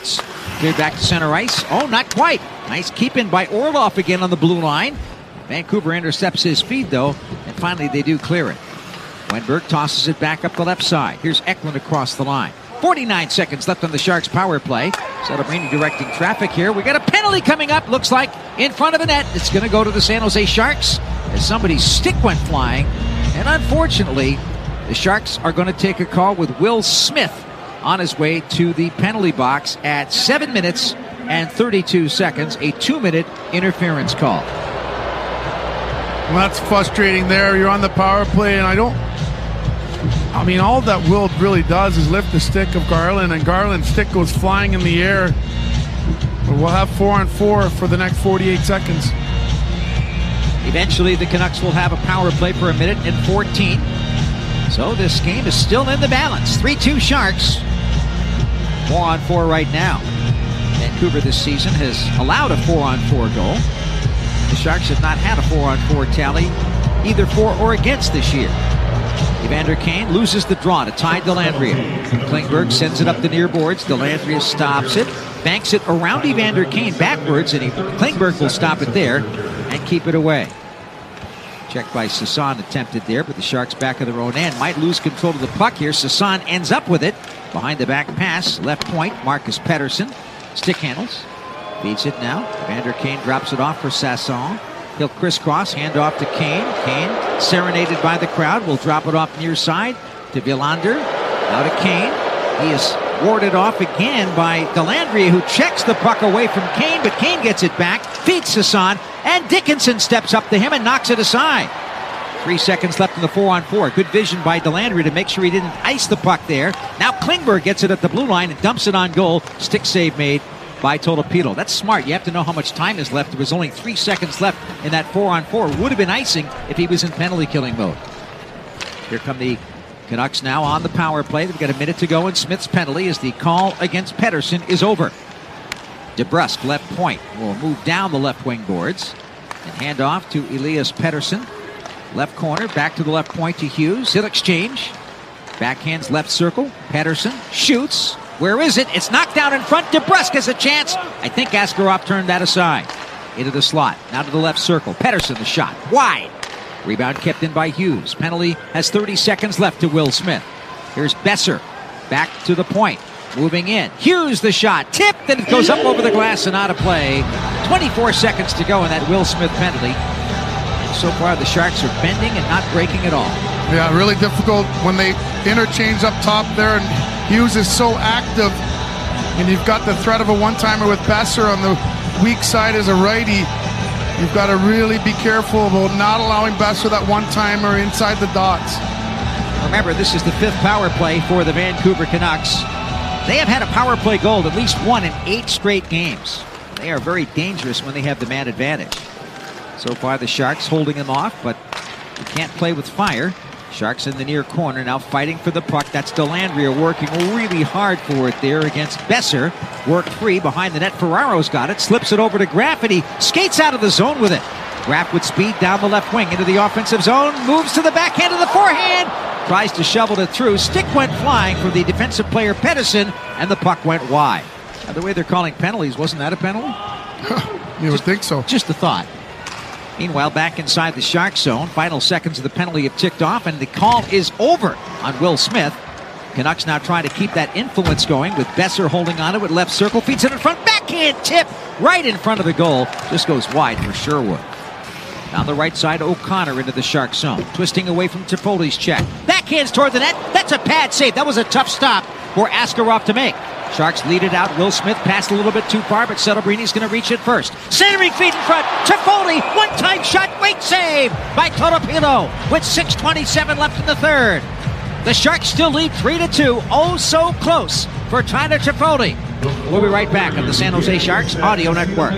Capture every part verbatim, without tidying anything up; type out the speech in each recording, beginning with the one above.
Canucks. Cleared back to center ice. Oh, not quite. Nice keep in by Orlov again on the blue line. Vancouver intercepts his feed, though, and finally they do clear it. Wenberg tosses it back up the left side. Here's Eklund across the line. forty-nine seconds left on the Sharks' power play. Celebrini directing traffic here. We got a penalty coming up. Looks like in front of the net. It's going to go to the San Jose Sharks as somebody's stick went flying. And unfortunately, the Sharks are going to take a call with Will Smith on his way to the penalty box at seven minutes and thirty-two seconds. A two-minute interference call. Well, that's frustrating there. You're on the power play, and I don't... I mean, all that Will really does is lift the stick of Garland, and Garland's stick goes flying in the air. But we'll have four on four for the next forty-eight seconds. Eventually, the Canucks will have a power play for a minute and fourteen. So this game is still in the balance. three two Sharks. four on four right now. Vancouver this season has allowed a four on four goal. The Sharks have not had a four on four tally either for or against this year. Evander Kane loses the draw to Ty Dellandrea. Klingberg sends it up the near boards. Dellandrea stops it, banks it around Evander Kane backwards, and he, Klingberg will stop it there and keep it away. Check by Sasan attempted there, but the Sharks back of their own end might lose control of the puck here. Sasan ends up with it. Behind the back pass, left point, Marcus Pettersson. Stick handles. Feeds it now. Evander Kane drops it off for Sasan. He'll crisscross, hand off to Kane. Kane, serenaded by the crowd, will drop it off near side to Villander. Now to Kane. He is warded off again by Dellandrea, who checks the puck away from Kane, but Kane gets it back, feeds Sasan, and Dickinson steps up to him and knocks it aside. Three seconds left in the four on four. Good vision by Dellandrea to make sure he didn't ice the puck there. Now Klingberg gets it at the blue line and dumps it on goal. Stick save made by Tolopilo. That's smart. You have to know how much time is left. There was only three seconds left in that four on four. Would have been icing if he was in penalty killing mode. Here come the Canucks now on the power play. They've got a minute to go in Smith's penalty as the call against Pettersson is over. DeBrusk, left point, will move down the left wing boards and hand off to Elias Pettersson. Left corner, back to the left point to Hughes. He'll exchange. Backhands left circle. Pettersson shoots. Where is it? It's knocked down in front. DeBrusk has a chance. I think Askarov turned that aside. Into the slot. Now to the left circle. Pettersson the shot. Wide. Rebound kept in by Hughes. Penalty has thirty seconds left to Will Smith. Here's Besser. Back to the point. Moving in. Hughes the shot. Tipped and it goes up over the glass and out of play. twenty-four seconds to go in that Will Smith penalty. And so far the Sharks are bending and not breaking at all. Yeah, really difficult when they interchange up top there, and Hughes is so active, and you've got the threat of a one-timer with Besser on the weak side as a righty. You've got to really be careful about not allowing Besser that one-timer inside the dots. Remember, this is the fifth power play for the Vancouver Canucks. They have had a power play goal, at least one, in eight straight games. They are very dangerous when they have the man advantage. So far, the Sharks holding them off, but you can't play with fire. Sharks in the near corner now fighting for the puck. That's Dellandrea working really hard for it there against Besser. Work free behind the net. Ferraro's got it. Slips it over to Graff, and he skates out of the zone with it. Graff with speed down the left wing into the offensive zone. Moves to the backhand of the forehand. Tries to shovel it through. Stick went flying from the defensive player Pettersson, and the puck went wide. Now, the way they're calling penalties, wasn't that a penalty? You would think so. Just a thought. Meanwhile, back inside the Shark zone, final seconds of the penalty have ticked off, and the call is over on Will Smith. Canucks now trying to keep that influence going with Besser holding on to it. Left circle, feeds it in front, backhand tip right in front of the goal. Just goes wide for Sherwood. Down the right side, O'Connor into the Shark zone. Twisting away from Toffoli's check. Backhands toward the net. That's a pad save. That was a tough stop for Askarov to make. Sharks lead it out. Will Smith passed a little bit too far, but Celebrini's going to reach it first. Centering feed in front. Toffoli, one-time shot, great save by Tolopilo with six twenty-seven left in the third. The Sharks still lead three to two. Oh, so close for Tyler Toffoli. We'll be right back on the San Jose Sharks Audio Network.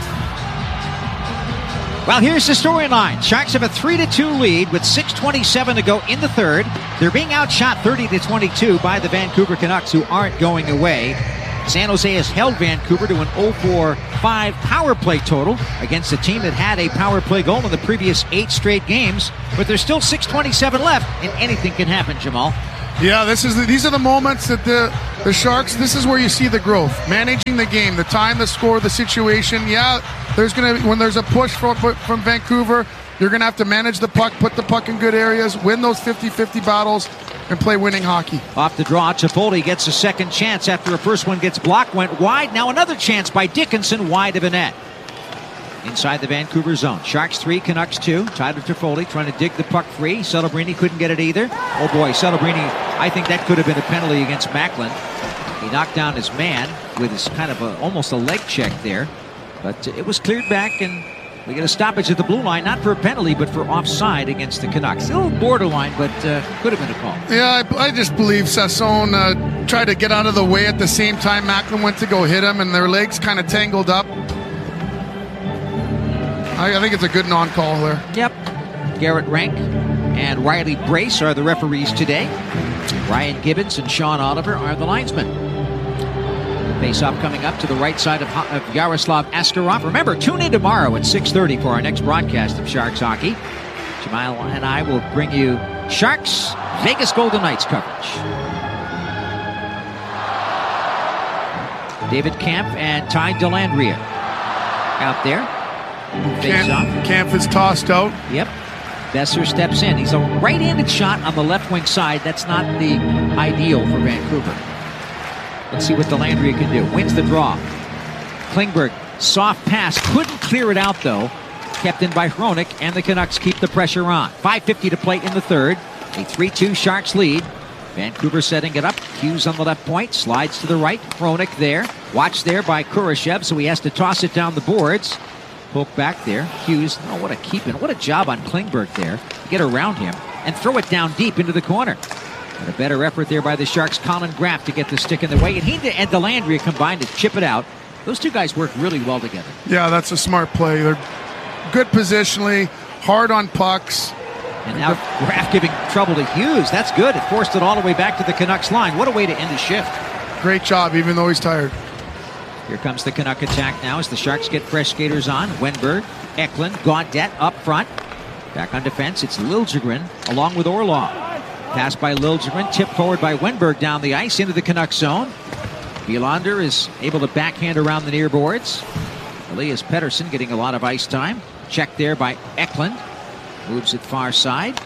Well, here's the storyline. Sharks have a three to two lead with six twenty-seven to go in the third. They're being outshot thirty to twenty-two by the Vancouver Canucks, who aren't going away. San Jose has held Vancouver to an oh four five power play total against a team that had a power play goal in the previous eight straight games. But there's still six twenty-seven left, and anything can happen, Jamal. Yeah, this is the, these are the moments that the the Sharks, this is where you see the growth. Managing the game, the time, the score, the situation. Yeah, there's going to, when there's a push from, from Vancouver, you're going to have to manage the puck, put the puck in good areas, win those fifty-fifty battles, and play winning hockey. Off the draw, Chipotle gets a second chance after a first one gets blocked, went wide. Now another chance by Dickinson, wide of a net. Inside the Vancouver zone. Sharks three, Canucks two. Tyler Toffoli trying to dig the puck free. Celebrini couldn't get it either. Oh boy, Celebrini, I think that could have been a penalty against Macklin. He knocked down his man with his kind of a, almost a leg check there. But it was cleared back, and we get a stoppage at the blue line, not for a penalty, but for offside against the Canucks. Still borderline, but uh, could have been a call. Yeah, I, I just believe Sasson uh, tried to get out of the way at the same time Macklin went to go hit him, and their legs kind of tangled up. I, I think it's a good non-call there. Yep. Garrett Rank and Riley Brace are the referees today. Ryan Gibbons and Sean Oliver are the linesmen. Face-off coming up to the right side of, of Yaroslav Askarov. Remember, tune in tomorrow at six thirty for our next broadcast of Sharks hockey. Jamal and I will bring you Sharks Vegas Golden Knights coverage. David Kampf and Ty Dellandrea out there. Camp, Camp is tossed out. Yep. Besser steps in. He's a right-handed shot on the left wing side. That's not the ideal for Vancouver. Let's see what Dellandrea can do. Wins the draw. Klingberg, soft pass. Couldn't clear it out, though. Kept in by Hronik, and the Canucks keep the pressure on. five fifty to play in the third. A three two Sharks lead. Vancouver setting it up. Hughes on the left point. Slides to the right. Hronik there. Watched there by Kurashev, so he has to toss it down the boards. Poke back there. Hughes, oh, what a keep in. What a job on Klingberg there to get around him and throw it down deep into the corner. And a better effort there by the Sharks. Colin Graff to get the stick in the way. And he and Dellandrea combined to chip it out. Those two guys work really well together. Yeah, that's a smart play. They're good positionally, hard on pucks. And now Graff giving trouble to Hughes. That's good. It forced it all the way back to the Canucks line. What a way to end the shift. Great job, even though he's tired. Here comes the Canuck attack now as the Sharks get fresh skaters on. Wenberg, Eklund, Gaudette up front. Back on defense, it's Liljegren along with Orlov. Pass by Liljegren, tipped forward by Wenberg down the ice into the Canuck zone. Wielander is able to backhand around the near boards. Elias Pettersson getting a lot of ice time. Checked there by Eklund. Moves it far side.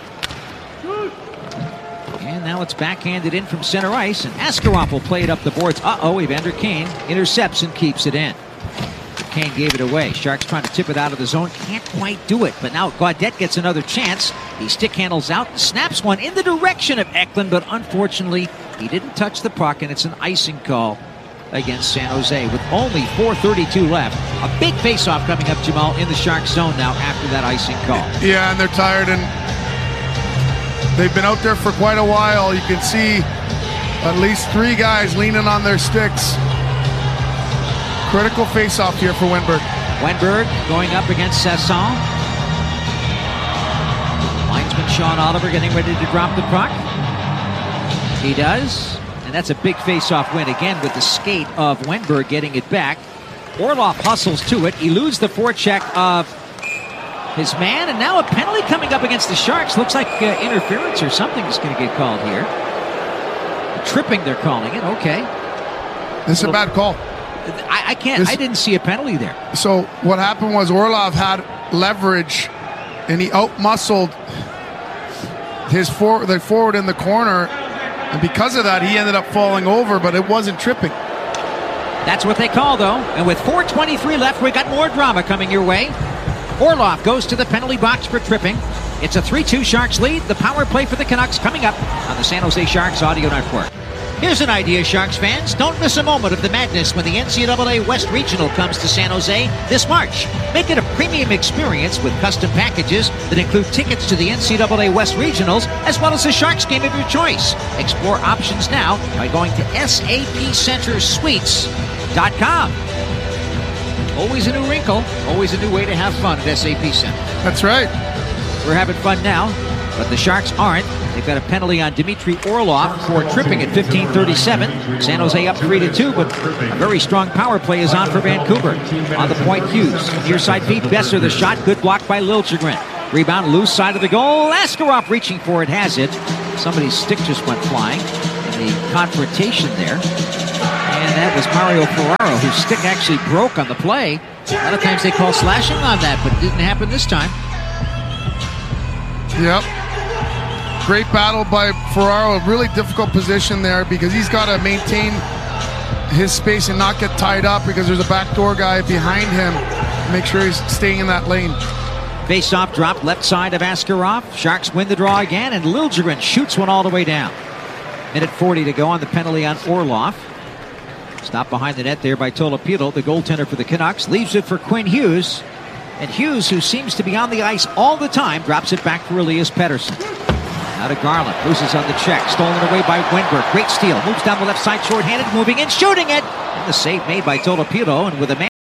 And now it's backhanded in from center ice, and Askarov will play it up the boards. Uh-oh, Evander Kane intercepts and keeps it in. Kane gave it away. Sharks trying to tip it out of the zone. Can't quite do it, but now Gaudette gets another chance. He stick handles out, snaps one in the direction of Eklund, but unfortunately, he didn't touch the puck, and it's an icing call against San Jose with only four thirty-two left. A big face-off coming up, Jamal, in the Sharks zone now after that icing call. Yeah, and they're tired, and they've been out there for quite a while. You can see at least three guys leaning on their sticks. Critical face-off here for Wenberg. Wenberg going up against Sasson. Linesman Sean Oliver getting ready to drop the puck. He does. And that's a big face-off win again with the skate of Wenberg getting it back. Orlov hustles to it. Eludes the forecheck of his man, and now a penalty coming up against the Sharks. Looks like uh, interference or something is going to get called here. Tripping, they're calling it. Okay. This is a bad call. I, I can't. This, I didn't see a penalty there. So what happened was Orlov had leverage, and he out-muscled his for, the forward in the corner, and because of that, he ended up falling over, but it wasn't tripping. That's what they call, though. And with four twenty-three left, we got more drama coming your way. Orlov goes to the penalty box for tripping. It's a three two Sharks lead. The power play for the Canucks coming up on the San Jose Sharks Audio Network. Here's an idea, Sharks fans. Don't miss a moment of the madness when the N C double A West Regional comes to San Jose this March. Make it a premium experience with custom packages that include tickets to the N C double A West Regionals as well as a Sharks game of your choice. Explore options now by going to S A P Center Suites dot com. Always a new wrinkle, always a new way to have fun at S A P Center. That's right. We're having fun now, but the Sharks aren't. They've got a penalty on Dmitry Orlov for tripping at fifteen thirty-seven. San Jose up three to two, but a very strong power play is on for Vancouver. On the point, Hughes. Near side feed, Besser the shot. Good block by Liljegren. Rebound, loose side of the goal. Askarov reaching for it, has it. Somebody's stick just went flying. And the confrontation there. And that was Mario Ferraro, whose stick actually broke on the play. A lot of times they call slashing on that, but it didn't happen this time. Yep. Great battle by Ferraro. A really difficult position there because he's got to maintain his space and not get tied up because there's a backdoor guy behind him. Make sure he's staying in that lane. Face-off drop left side of Askarov. Sharks win the draw again, and Liljegren shoots one all the way down. Minute forty to go on the penalty on Orlov. Stopped behind the net there by Tolopilo, the goaltender for the Canucks. Leaves it for Quinn Hughes. And Hughes, who seems to be on the ice all the time, drops it back for Elias Pettersson. Now to Garland. Loses on the check. Stolen away by Wenberg. Great steal. Moves down the left side shorthanded. Moving in. Shooting it. And the save made by Tolopilo. And with a man.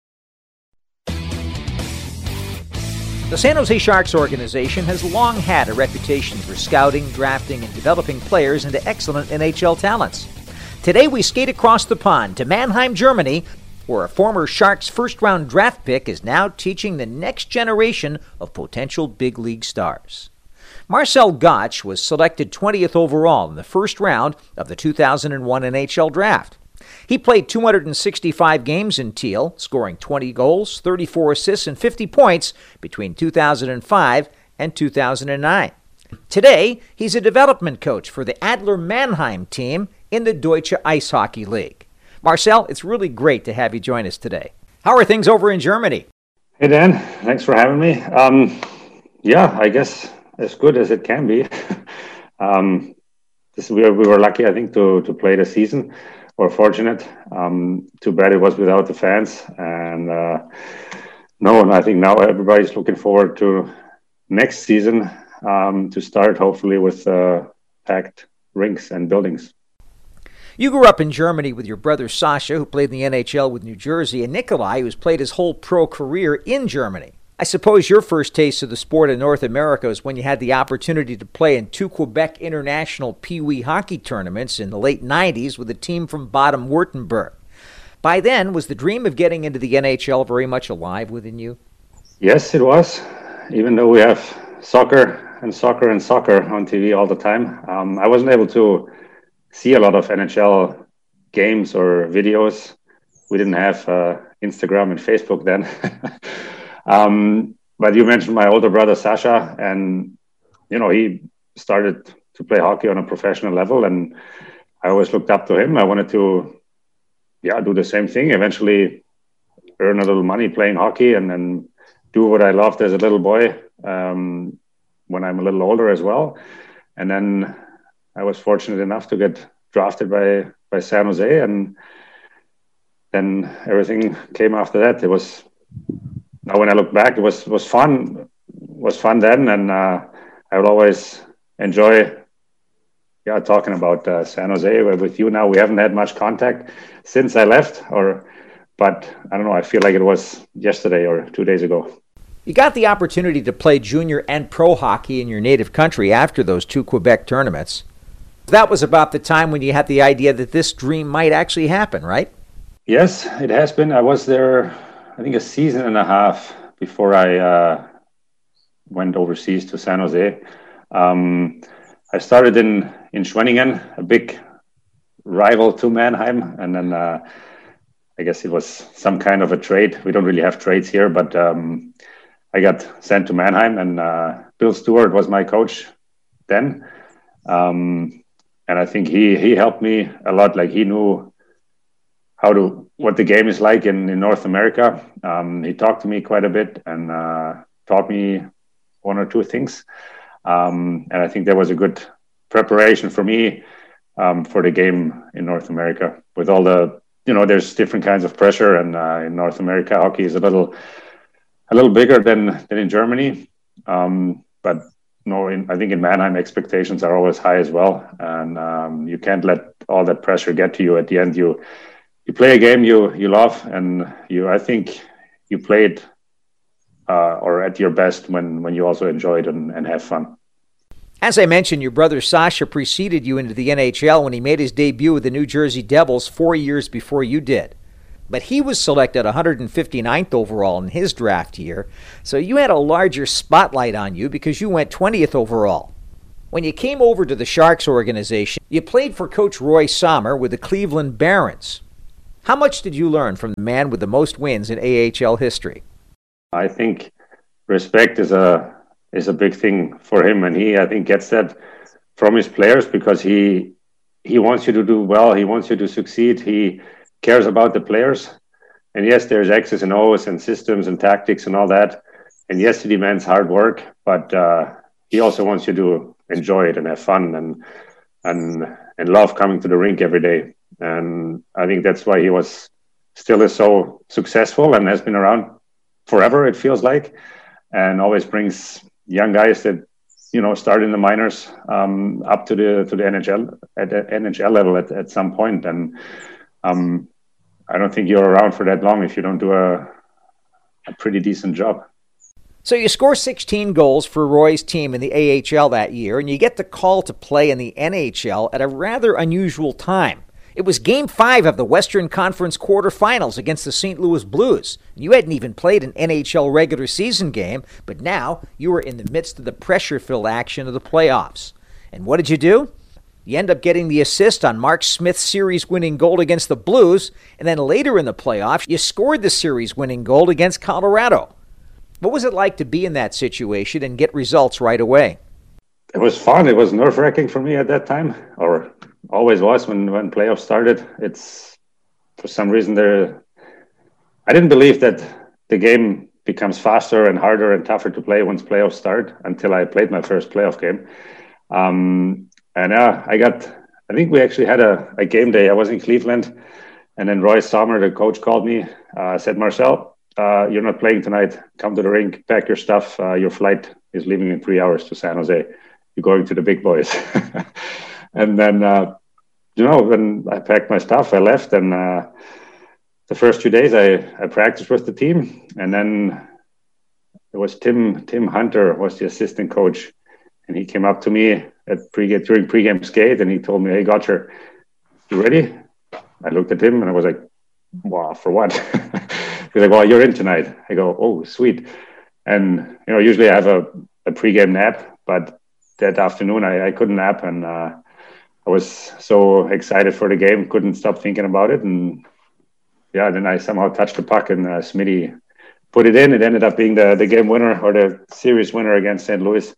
The San Jose Sharks organization has long had a reputation for scouting, drafting, and developing players into excellent N H L talents. Today we skate across the pond to Mannheim, Germany, where a former Sharks first-round draft pick is now teaching the next generation of potential big league stars. Marcel Gottsch was selected twentieth overall in the first round of the two thousand one N H L draft. He played two hundred sixty-five games in Teal, scoring twenty goals, thirty-four assists, and fifty points between two thousand five and two thousand nine. Today, he's a development coach for the Adler Mannheim team in the Deutsche Ice Hockey League. Marcel, it's really great to have you join us today. How are things over in Germany? Hey, Dan. Thanks for having me. Um, yeah, I guess as good as it can be. um, this, we, were, we were lucky, I think, to, to play the season. We're fortunate. Um, too bad it was without the fans. And uh, no, and I think now everybody's looking forward to next season um, to start, hopefully, with uh, packed rinks and buildings. You grew up in Germany with your brother Sasha, who played in the N H L with New Jersey, and Nikolai, who's played his whole pro career in Germany. I suppose your first taste of the sport in North America was when you had the opportunity to play in two Quebec International Pee Wee hockey tournaments in the late nineties with a team from Baden-Württemberg. By then, was the dream of getting into the N H L very much alive within you? Yes, it was. Even though we have soccer and soccer and soccer on T V all the time, um, I wasn't able to see a lot of N H L games or videos. We didn't have uh, Instagram and Facebook then. um, but you mentioned my older brother, Sasha, and, you know, he started to play hockey on a professional level, and I always looked up to him. I wanted to, yeah, do the same thing, eventually earn a little money playing hockey and then do what I loved as a little boy um, when I'm a little older as well. And then I was fortunate enough to get drafted by, by San Jose, and then everything came after that. It was, now when I look back, it was was fun, was fun then, and uh, I would always enjoy, yeah, talking about uh, San Jose with you. Now we haven't had much contact since I left, or, but I don't know. I feel like it was yesterday or two days ago. You got the opportunity to play junior and pro hockey in your native country after those two Quebec tournaments. That was about the time when you had the idea that this dream might actually happen, right? Yes, it has been. I was there, I think, a season and a half before I uh, went overseas to San Jose. Um, I started in, in Schwenningen, a big rival to Mannheim. And then uh, I guess it was some kind of a trade. We don't really have trades here, but um, I got sent to Mannheim, and uh, Bill Stewart was my coach then. Um, And I think he he helped me a lot. Like, he knew how to what the game is like in, in North America. Um, he talked to me quite a bit and uh, taught me one or two things. Um, and I think that was a good preparation for me um, for the game in North America. With all the, you know, there's different kinds of pressure, and uh, in North America, hockey is a little a little bigger than than in Germany. Um, but No, in, I think in Mannheim, expectations are always high as well, and um, you can't let all that pressure get to you. At the end, you you play a game you you love, and you I think you played uh, or at your best when when you also enjoy it and, and have fun. As I mentioned, your brother Sasha preceded you into the N H L when he made his debut with the New Jersey Devils four years before you did. But he was selected one hundred fifty-ninth overall in his draft year, so you had a larger spotlight on you because you went twentieth overall. When you came over to the Sharks organization, you played for Coach Roy Sommer with the Cleveland Barons. How much did you learn from the man with the most wins in A H L history? I think respect is a is a big thing for him, and he I think gets that from his players because he he wants you to do well, he wants you to succeed, he cares about the players. And yes, there's X's and O's and systems and tactics and all that. And yes, he demands hard work, but uh, he also wants you to enjoy it and have fun and and and love coming to the rink every day. And I think that's why he was still is so successful and has been around forever, it feels like, and always brings young guys that, you know, start in the minors um, up to the to the N H L at the N H L level at, at some point. And um, I don't think you're around for that long if you don't do a, a pretty decent job. So you score sixteen goals for Roy's team in the A H L that year, and you get the call to play in the N H L at a rather unusual time. It was Game five of the Western Conference quarterfinals against the Saint Louis Blues. You hadn't even played an N H L regular season game, but now you were in the midst of the pressure-filled action of the playoffs. And what did you do? You end up getting the assist on Mark Smith's series-winning goal against the Blues, and then later in the playoffs, you scored the series-winning goal against Colorado. What was it like to be in that situation and get results right away? It was fun. It was nerve-wracking for me at that time, or always was when, when playoffs started. It's, for some reason, there. I didn't believe that the game becomes faster and harder and tougher to play once playoffs start until I played my first playoff game. Um, and uh, I got, I think we actually had a, a game day. I was in Cleveland, and then Roy Sommer, the coach, called me, uh, said, Marcel, uh, you're not playing tonight. Come to the rink, pack your stuff. Uh, your flight is leaving in three hours to San Jose. You're going to the big boys. And then, uh, you know, when I packed my stuff, I left. And uh, the first few days, I, I practiced with the team. And then it was Tim Tim Hunter was the assistant coach. And he came up to me at pre during pregame skate, and he told me, hey, Gotcher, you ready? I looked at him, and I was like, wow, for what? He's like, well, you're in tonight. I go, oh, sweet. And, you know, usually I have a, a pregame nap, but that afternoon I, I couldn't nap, and uh, I was so excited for the game, couldn't stop thinking about it. And yeah, then I somehow touched the puck, and uh, Smitty put it in. It ended up being the, the game winner, or the series winner against Saint Louis.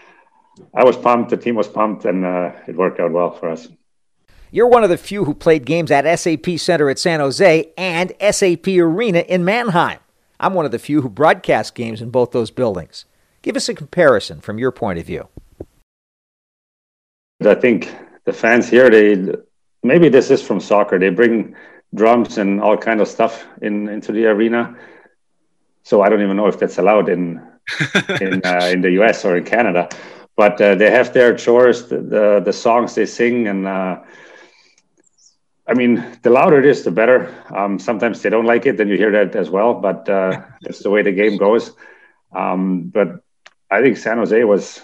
I was pumped, the team was pumped, and uh, it worked out well for us. You're one of the few who played games at S A P Center at San Jose and S A P Arena in Mannheim. I'm one of the few who broadcast games in both those buildings. Give us a comparison from your point of view. I think the fans here, they maybe this is from soccer. They bring drums and all kind of stuff in into the arena. So I don't even know if that's allowed in in uh, in the U S or in Canada. But uh, they have their chores, the, the the songs they sing, and uh, I mean, the louder it is, the better. Um, sometimes they don't like it, then you hear that as well. But uh, that's the way the game goes. Um, but I think San Jose was.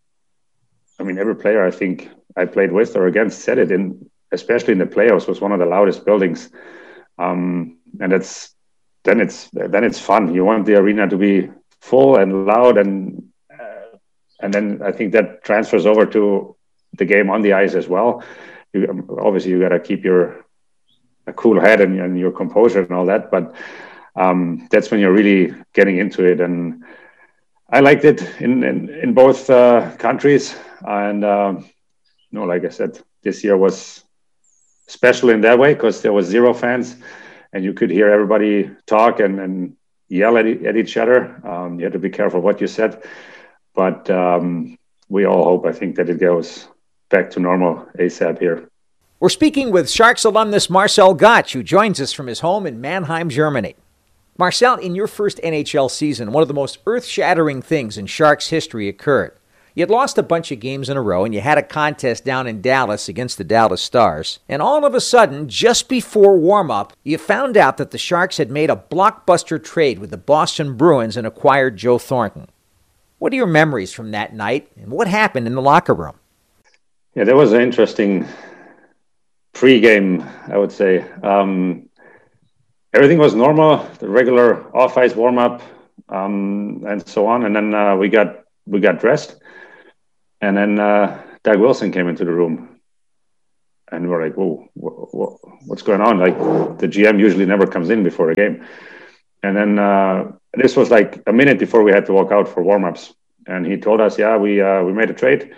I mean, every player I think I played with or against said it, in, especially in the playoffs, was one of the loudest buildings. Um, and it's then it's then it's fun. You want the arena to be full and loud, and uh, and then I think that transfers over to the game on the ice as well. You, obviously, you got to keep your a cool head and, and your composure and all that, but um, that's when you're really getting into it. And I liked it in in, in both uh, countries. And, uh, you know, like I said, this year was special in that way because there was zero fans and you could hear everybody talk and, and yell at, e- at each other. Um, you had to be careful what you said. But um, we all hope, I think, that it goes back to normal ASAP here. We're speaking with Sharks alumnus Marcel Gottsch, who joins us from his home in Mannheim, Germany. Marcel, in your first N H L season, one of the most earth-shattering things in Sharks history occurred. You had lost a bunch of games in a row, and you had a contest down in Dallas against the Dallas Stars. And all of a sudden, just before warm-up, you found out that the Sharks had made a blockbuster trade with the Boston Bruins and acquired Joe Thornton. What are your memories from that night, and what happened in the locker room? Yeah, that was an interesting pre-game, I would say. Um, everything was normal, the regular off-ice warm-up, um, and so on. And then uh, we got we got dressed. And then uh, Doug Wilson came into the room, and we're like, whoa, wh- wh- what's going on? Like, the G M usually never comes in before a game. And then uh, this was like a minute before we had to walk out for warm-ups. And he told us, yeah, we uh, we made a trade.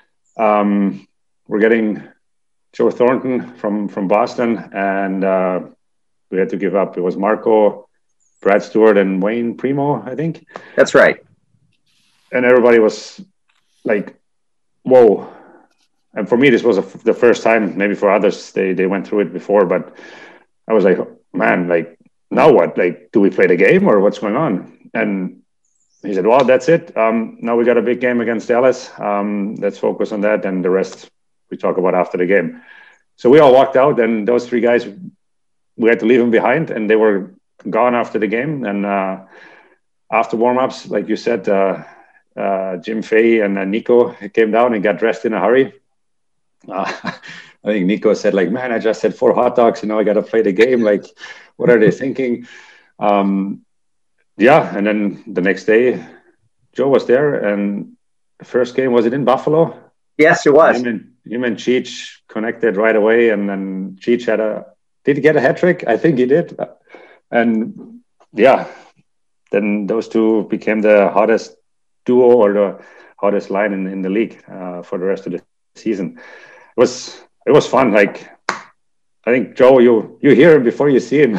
Um, we're getting Joe Thornton from, from Boston, and uh, we had to give up. It was Marco, Brad Stewart, and Wayne Primo, I think. That's right. And everybody was like, whoa. And for me, this was a, the first time. Maybe for others, they, they went through it before. But I was like, man, like, now what? Like, do we play the game or what's going on? And he said, well, that's it. Um, now we got a big game against Dallas. Um, let's focus on that. And the rest we talk about after the game. So we all walked out, and those three guys, we had to leave them behind, and they were gone after the game. And uh, after warm-ups, like you said, uh, uh, Jim Fay and uh, Nico came down and got dressed in a hurry. Uh, I think Nico said, like, man, I just had four hot dogs, you know, I got to play the game. Like, what are they thinking? Um, yeah, and then the next day, Joe was there, and the first game, was it in Buffalo? Yes, it was. Him and, him and Cheech connected right away, and then Cheech had a, did he get a hat trick? I think he did. And yeah, then those two became the hottest duo or the hottest line in, in the league uh, for the rest of the season. It was it was fun. Like, I think Joe, you you hear him before you see him,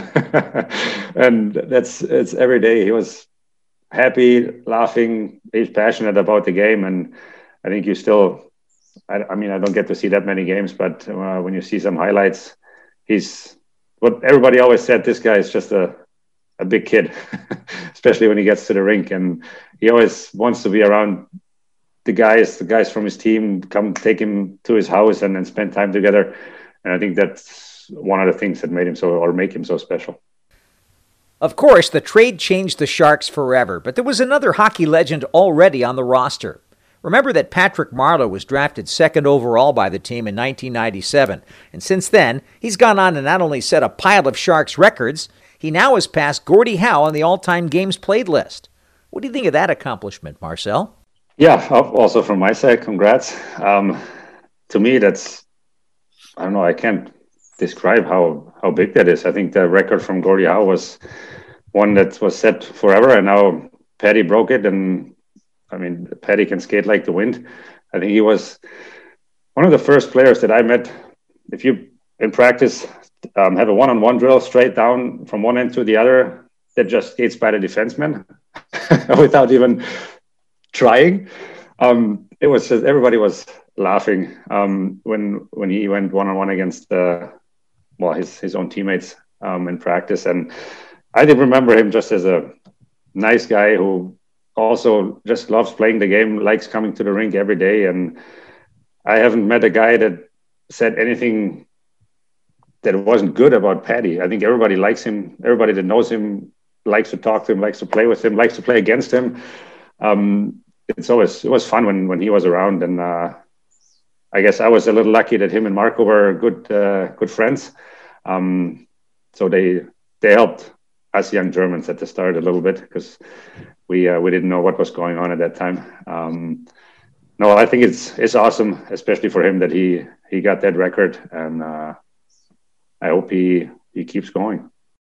and that's it's every day. He was happy, laughing. He's passionate about the game, and I think you still. I, I mean, I don't get to see that many games, but uh, when you see some highlights, he's what everybody always said. This guy is just a a big kid, especially when he gets to the rink, and he always wants to be around the guys, the guys from his team, come take him to his house and then spend time together. And I think that's one of the things that made him so, or make him so special. Of course, the trade changed the Sharks forever, but there was another hockey legend already on the roster. Remember that Patrick Marleau was drafted second overall by the team in nineteen ninety-seven, and since then, he's gone on to not only set a pile of Sharks records, he now has passed Gordie Howe on the all-time games played list. What do you think of that accomplishment, Marcel? Yeah, also from my side, congrats. Um, to me, that's, I don't know, I can't describe how, how big that is. I think the record from Gordie Howe was one that was set forever, and now Patty broke it, and I mean, Patty can skate like the wind. I think he was one of the first players that I met. If you, in practice, um, have a one-on-one drill straight down from one end to the other, that just skates by the defenseman without even trying. Um, it was just, everybody was laughing um, when when he went one-on-one against uh, well his his own teammates um, in practice. And I did remember him just as a nice guy who also just loves playing the game, likes coming to the rink every day. And I haven't met a guy that said anything that wasn't good about Patty. I think everybody likes him. Everybody that knows him likes to talk to him, likes to play with him, likes to play against him. Um, it's always, it was fun when, when he was around. And uh, I guess I was a little lucky that him and Marco were good, uh, good friends. Um, so they, they helped us young Germans at the start a little bit, because we, uh, we didn't know what was going on at that time. Um, no, I think it's, it's awesome, especially for him that he, he got that record, and uh, I hope he, he keeps going.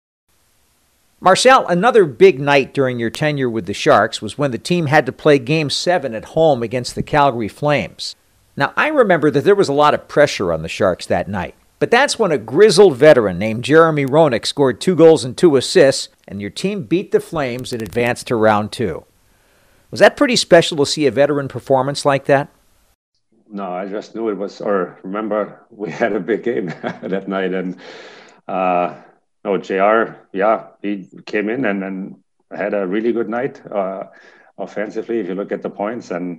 Marcel, another big night during your tenure with the Sharks was when the team had to play Game seven at home against the Calgary Flames. Now, I remember that there was a lot of pressure on the Sharks that night, but that's when a grizzled veteran named Jeremy Roenick scored two goals and two assists, and your team beat the Flames and advanced to round two. Was that pretty special to see a veteran performance like that? No, I just knew it was, or remember we had a big game that night, and uh, no, J R, yeah, he came in and, and had a really good night uh, offensively, if you look at the points. And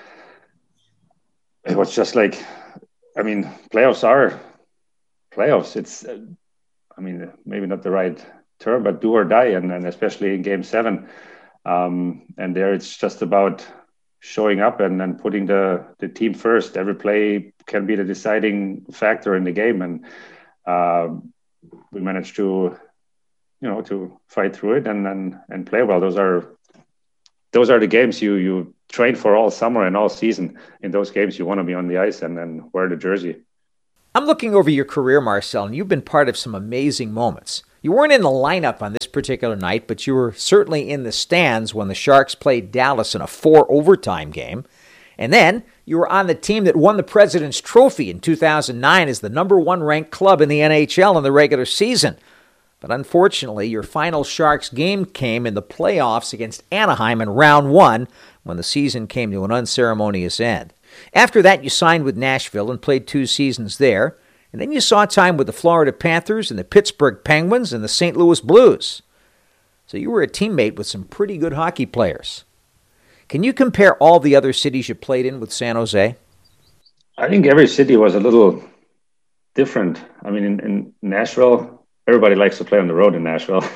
it was just like, I mean, playoffs are playoffs. It's, uh, I mean, maybe not the right term, but do or die, and, and especially in Game seven. Um, and there it's just about showing up and, and putting the, the team first. Every play can be the deciding factor in the game. And uh, we managed to, you know, to fight through it and, and, and play well. Those are those are the games you you train for all summer and all season. In those games, you want to be on the ice and, and wear the jersey. I'm looking over your career, Marcel, and you've been part of some amazing moments. You weren't in the lineup on this particular night, but you were certainly in the stands when the Sharks played Dallas in a four-overtime game. And then you were on the team that won the President's Trophy in two thousand nine as the number one ranked club in the N H L in the regular season. But unfortunately, your final Sharks game came in the playoffs against Anaheim in round one when the season came to an unceremonious end. After that, you signed with Nashville and played two seasons there, and then you saw time with the Florida Panthers and the Pittsburgh Penguins and the Saint Louis Blues. So you were a teammate with some pretty good hockey players. Can you compare all the other cities you played in with San Jose? I think every city was a little different. I mean, in, in Nashville, everybody likes to play on the road in Nashville.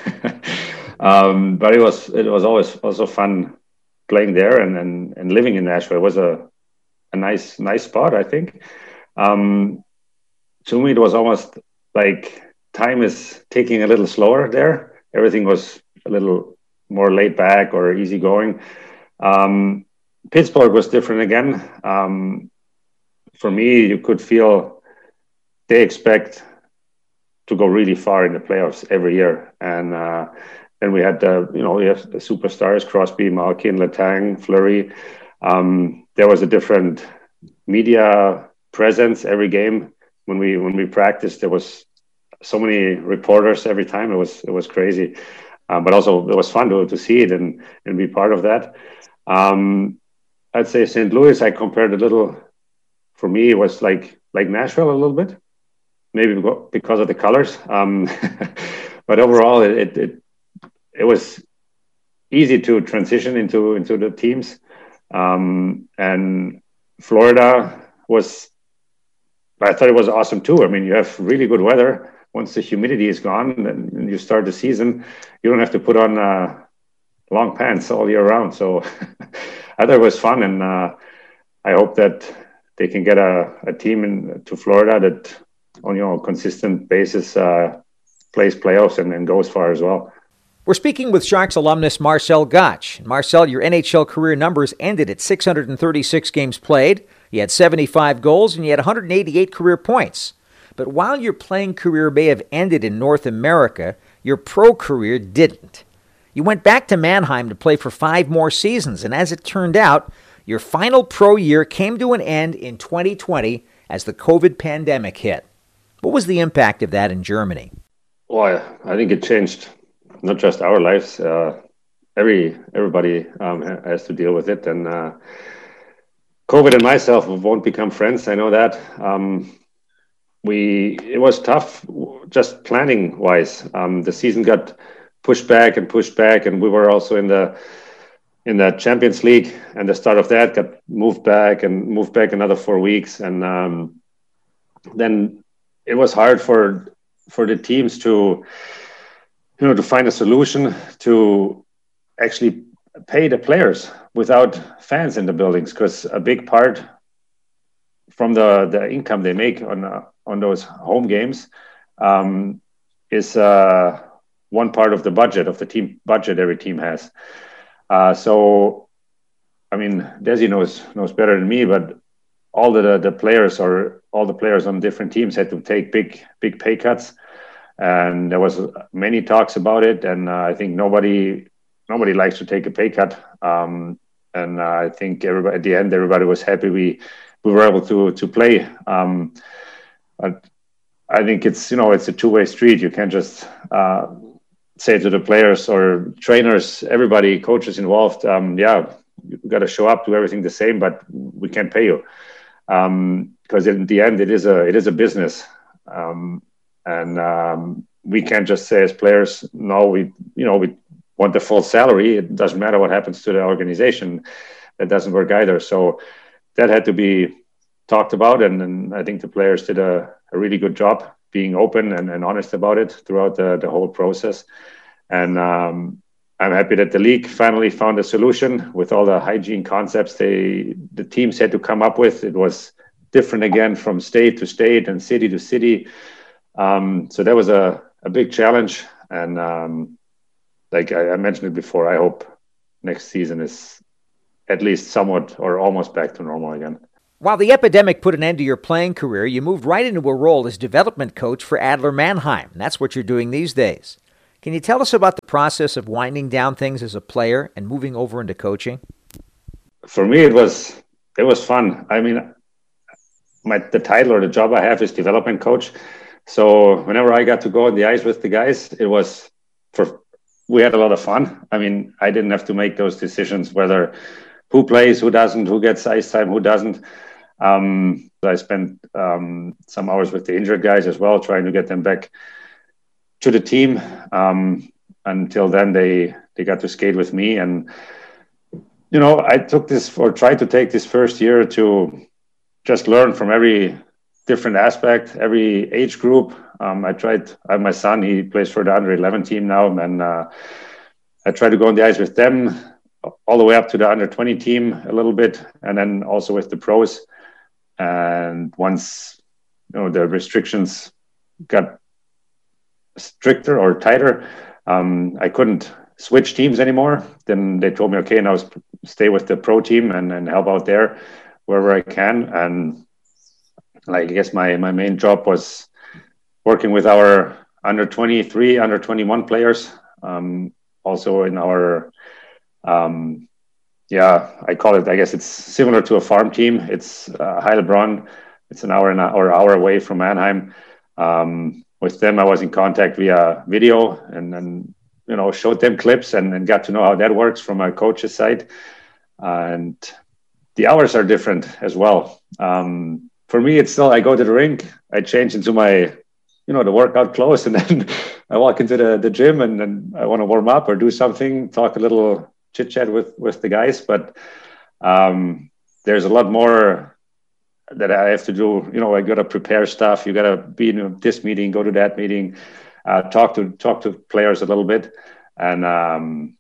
um, but it was it was always also fun playing there and, and, and living in Nashville. It was a a nice, nice spot, I think. Um, to me, it was almost like time is taking a little slower there. Everything was a little more laid back or easygoing. Um, Pittsburgh was different again. Um, for me, you could feel they expect to go really far in the playoffs every year. And uh, then we had the, you know, we have the superstars, Crosby, Malkin, Letang, Fleury. Um, there was a different media presence every game. When we when we practiced, there was so many reporters every time. It was it was crazy, um, but also it was fun to to see it and and be part of that. Um, I'd say Saint Louis. I compared a little. For me, it was like like Nashville a little bit, maybe because of the colors. Um, but overall, it, it it it was easy to transition into into the teams. Um, and Florida was, I thought it was awesome too. I mean, you have really good weather. Once the humidity is gone and, and you start the season, you don't have to put on uh, long pants all year round. So I thought it was fun. And uh, I hope that they can get a, a team in, to Florida that on, you know, a consistent basis uh, plays playoffs and, and goes far as well. We're speaking with Sharks alumnus Marcel Gottsch. Marcel, your N H L career numbers ended at six hundred thirty-six games played. You had seventy-five goals and you had one hundred eighty-eight career points. But while your playing career may have ended in North America, your pro career didn't. You went back to Mannheim to play for five more seasons, and as it turned out, your final pro year came to an end in twenty twenty as the COVID pandemic hit. What was the impact of that in Germany? Well, I think it changed not just our lives. Uh, every everybody um, has to deal with it, and uh, COVID and myself won't become friends. I know that. Um, we it was tough, just planning wise. Um, the season got pushed back and pushed back, and we were also in the in the Champions League, and the start of that got moved back and moved back another four weeks, and um, then it was hard for for the teams to. You know, to find a solution to actually pay the players without fans in the buildings, because a big part from the, the income they make on uh, on those home games um, is uh, one part of the budget of the team budget every team has. Uh, so, I mean, Desi knows knows better than me, but all the the players or all the players on different teams had to take big big pay cuts. And there was many talks about it, and uh, I think nobody nobody likes to take a pay cut. Um, and uh, I think everybody at the end, everybody was happy we we were able to to play. Um, but I think it's you know it's a two way street. You can't just uh, say to the players or trainers, everybody, coaches involved, um, yeah, you got to show up, do everything the same, but we can't pay you because um, in the end, it is a it is a business. Um, And um, we can't just say as players, no, we, you know, we want the full salary. It doesn't matter what happens to the organization. That doesn't work either. So that had to be talked about. And, and I think the players did a, a really good job being open and, and honest about it throughout the, the whole process. And um, I'm happy that the league finally found a solution with all the hygiene concepts they the teams had to come up with. It was different again from state to state and city to city. Um, so that was a, a big challenge. And um, like I, I mentioned it before, I hope next season is at least somewhat or almost back to normal again. While the epidemic put an end to your playing career, you moved right into a role as development coach for Adler Mannheim. And that's what you're doing these days. Can you tell us about the process of winding down things as a player and moving over into coaching? For me, it was it was fun. I mean, my the title or the job I have is development coach. So whenever I got to go on the ice with the guys, it was for we had a lot of fun. I mean, I didn't have to make those decisions whether who plays, who doesn't, who gets ice time, who doesn't. Um, I spent um, some hours with the injured guys as well, trying to get them back to the team. Um, until then, they they got to skate with me, and you know, I took this or tried to take this first year to just learn from every different aspect, every age group. Um, I tried. I have my son; he plays for the under eleven team now, and uh, I tried to go on the ice with them all the way up to the under twenty team a little bit, and then also with the pros. And once you know the restrictions got stricter or tighter, um, I couldn't switch teams anymore. Then they told me, okay, now stay with the pro team and, and help out there wherever I can. And like I guess my my main job was working with our under twenty-three, under twenty-one players, um, also in our um, yeah, I call it, I guess it's similar to a farm team. It's uh, Heilbronn. It's an hour and or hour away from Mannheim. Um, with them, I was in contact via video and then, you know, showed them clips and, and got to know how that works from a coach's side. Uh, and the hours are different as well. Um, for me, it's still, I go to the rink, I change into my, you know, the workout clothes, and then I walk into the, the gym and then I want to warm up or do something, talk a little chit chat with, with the guys. But um, there's a lot more that I have to do. You know, I got to prepare stuff. You got to be in this meeting, go to that meeting, uh, talk to, talk to players a little bit. And um,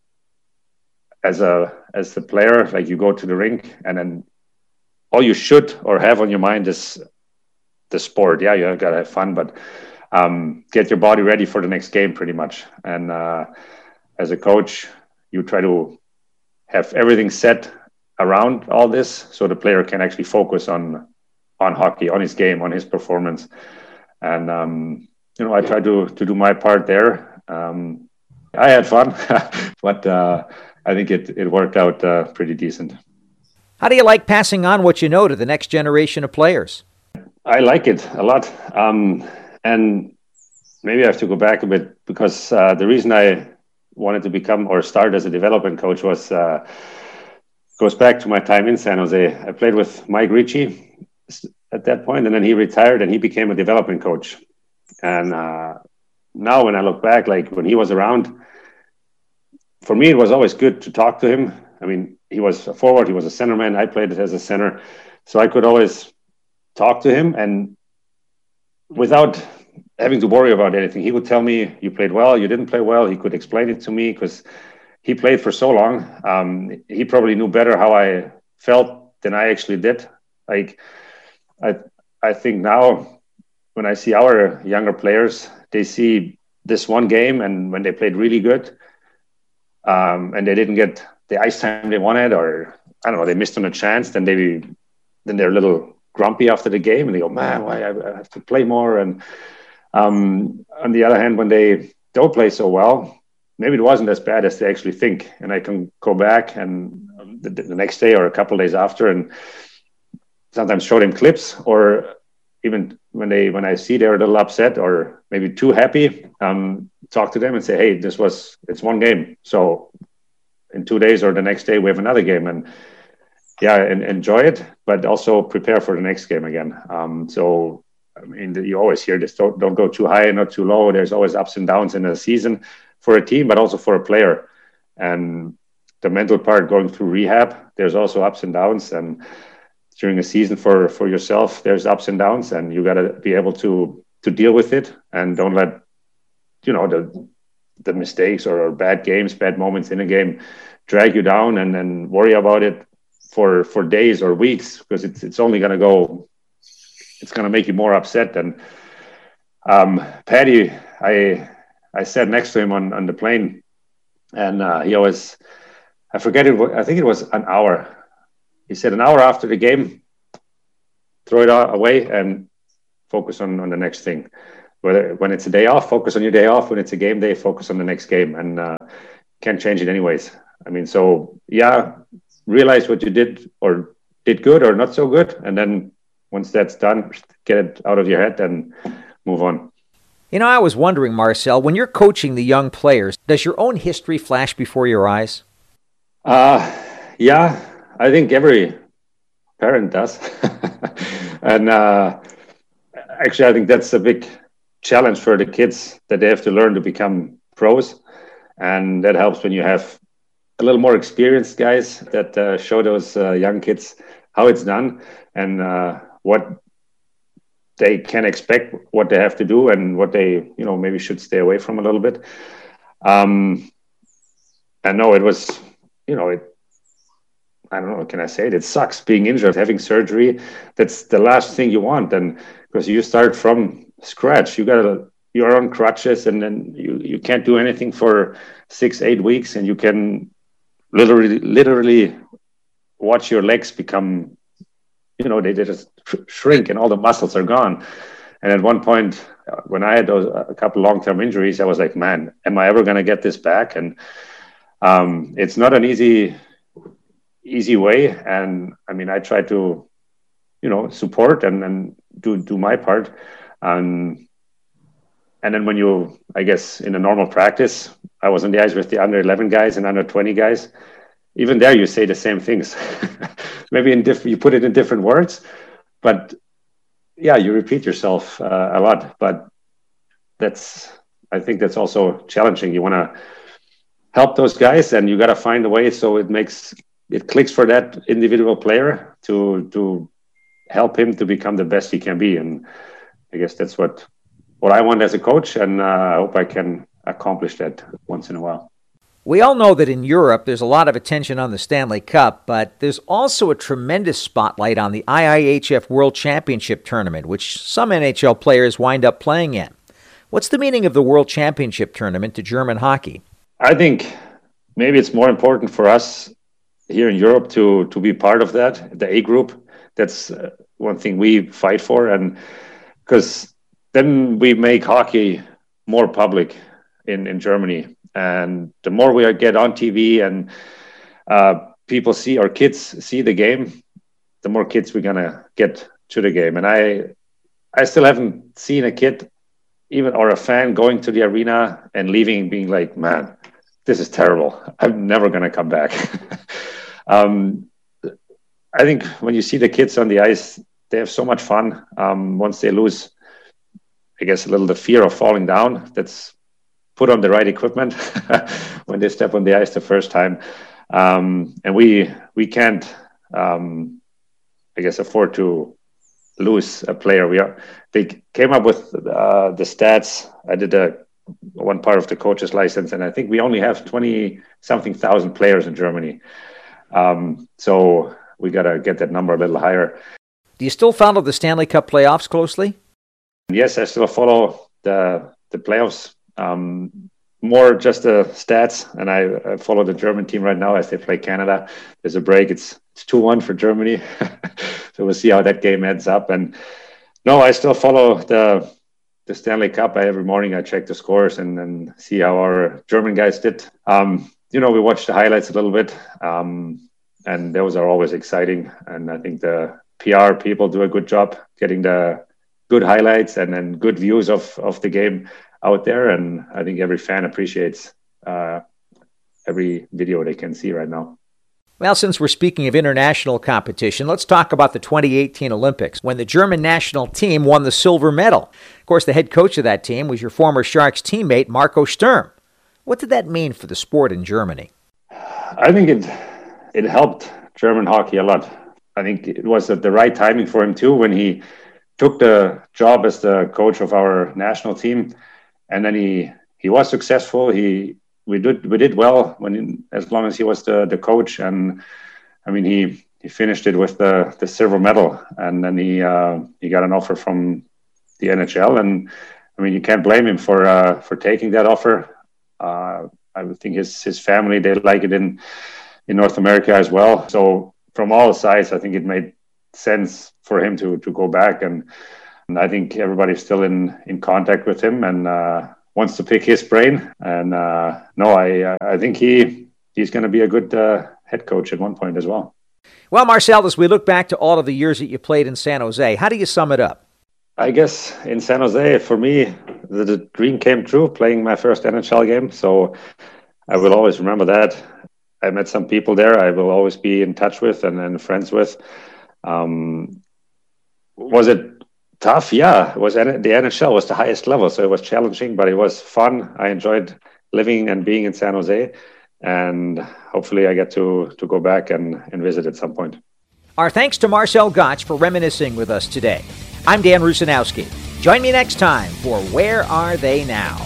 as a, as the player, like you go to the rink and then all you should or have on your mind is the sport. Yeah, you got to have fun, but um, get your body ready for the next game pretty much. And uh, as a coach, you try to have everything set around all this so the player can actually focus on on hockey, on his game, on his performance. And, um, you know, I try to to do my part there. Um, I had fun, but uh, I think it, it worked out uh, pretty decent. How do you like passing on what you know to the next generation of players? I like it a lot. Um, and maybe I have to go back a bit because uh, the reason I wanted to become or start as a development coach was uh, goes back to my time in San Jose. I played with Mike Ricci at that point, and then he retired and he became a development coach. And uh, now when I look back, like when he was around, for me, it was always good to talk to him. I mean, he was a forward, he was a centerman. I played as a center. So I could always talk to him, and without having to worry about anything, he would tell me, you played well, you didn't play well. He could explain it to me because he played for so long. Um, he probably knew better how I felt than I actually did. Like, I, I think now when I see our younger players, they see this one game, and when they played really good, um, and they didn't get the ice time they wanted, or I don't know, they missed on a chance, then they then they're a little grumpy after the game, and they go, man, why I have to play more? And um, on the other hand, when they don't play so well, maybe it wasn't as bad as they actually think. And I can go back and the, the next day or a couple of days after, and sometimes show them clips, or even when they when I see they're a little upset or maybe too happy, um, talk to them and say, hey, this was it's one game, so in two days or the next day we have another game, and yeah, and enjoy it, but also prepare for the next game again. Um, so I mean, you always hear this: don't don't go too high and not too low. There's always ups and downs in a season for a team, but also for a player. And the mental part, going through rehab, there's also ups and downs. And during a season for for yourself, there's ups and downs, and you got to be able to to deal with it, and don't let you know the the mistakes or bad games, bad moments in a game drag you down, and then worry about it for for days or weeks, because it's it's only going to go. It's going to make you more upset. And um, Patty, I I sat next to him on on the plane, and uh, he always I forget it. I think it was an hour. He said an hour after the game, throw it away and focus on, on the next thing. Whether when it's a day off, focus on your day off. When it's a game day, focus on the next game, and uh, can't change it anyways. I mean, so yeah, realize what you did or did good or not so good, and then once that's done, get it out of your head and move on. You know, I was wondering, Marcel, when you're coaching the young players, does your own history flash before your eyes? Uh, yeah, I think every parent does. and uh, actually, I think that's a big challenge for the kids, that they have to learn to become pros. And that helps when you have a little more experienced guys that uh, show those uh, young kids how it's done and uh, what they can expect, what they have to do, and what they, you know, maybe should stay away from a little bit. Um, and no, it was, you know, it, I don't know, can I say it? It sucks being injured, having surgery. That's the last thing you want. And because you start from scratch, you got to, you're on crutches, and then you, you can't do anything for six, eight weeks. And you can literally, literally watch your legs become, you know, they, they just shrink and all the muscles are gone. And at one point, when I had those, a couple long-term injuries, I was like, man, am I ever going to get this back? And um, it's not an easy, easy way. And I mean, I try to, you know, support and, and do, do my part. Um, and then when you, I guess, in a normal practice, I was on the ice with the under eleven guys and under twenty guys. Even there, you say the same things. Maybe in different, you put it in different words, but yeah, you repeat yourself uh, a lot. But that's, I think that's also challenging. You want to help those guys, and you got to find a way so it makes it clicks for that individual player to to help him to become the best he can be. And I guess that's what what I want as a coach, and uh, I hope I can accomplish that once in a while. We all know that in Europe there's a lot of attention on the Stanley Cup, but there's also a tremendous spotlight on the I I H F World Championship Tournament, which some N H L players wind up playing in. What's the meaning of the World Championship Tournament to German hockey? I think maybe it's more important for us here in Europe to to be part of that, the A group. That's uh, one thing we fight for, and because then we make hockey more public in, in Germany. And the more we get on T V and uh, people see, our kids see the game, the more kids we're going to get to the game. And I I still haven't seen a kid, even or a fan, going to the arena and leaving being like, man, this is terrible. I'm never going to come back. um, I think when you see the kids on the ice, they have so much fun. Um, once they lose, I guess, a little the fear of falling down, that's put on the right equipment when they step on the ice the first time. Um, and we we can't, um, I guess, afford to lose a player. We are. They came up with uh, the stats. I did a, one part of the coach's license, and I think we only have twenty-something thousand players in Germany. Um, so we got to get that number a little higher. Do you still follow the Stanley Cup playoffs closely? Yes, I still follow the the playoffs. Um, more just the stats, and I, I follow the German team right now as they play Canada. There's a break. It's it's two one for Germany, so we'll see how that game ends up. And no, I still follow the the Stanley Cup. I, every morning I check the scores and, and see how our German guys did. Um, you know, we watch the highlights a little bit, um, and those are always exciting. And I think the P R people do a good job getting the good highlights and then good views of of the game out there, and I think every fan appreciates uh, every video they can see right now. Well, since we're speaking of international competition, let's talk about the twenty eighteen Olympics, when the German national team won the silver medal. Of course, the head coach of that team was your former Sharks teammate, Marco Sturm. What did that mean for the sport in Germany? I think it it helped German hockey a lot. I think it was at the right timing for him too, when he took the job as the coach of our national team. And then he, he was successful. He we did we did well when as long as he was the, the coach. And I mean he he finished it with the, the silver medal. And then he uh, he got an offer from the N H L. And I mean you can't blame him for uh, for taking that offer. Uh, I would think his his family, they like it in in North America as well. So from all sides, I think it made sense for him to to go back. And, and I think everybody's still in, in contact with him and uh, wants to pick his brain. And uh, no, I I think he he's going to be a good uh, head coach at one point as well. Well, Marcel, as we look back to all of the years that you played in San Jose, how do you sum it up? I guess in San Jose, for me, the, the dream came true, playing my first N H L game. So I will always remember that. I met some people there I will always be in touch with and, and friends with. Um, was it tough? Yeah, it was. The N H L was the highest level, so it was challenging, but it was fun. I enjoyed living and being in San Jose, and hopefully I get to, to go back and, and visit at some point. Our thanks to Marcel Gottsch for reminiscing with us today. I'm Dan Rusanowski. Join me next time for Where Are They Now?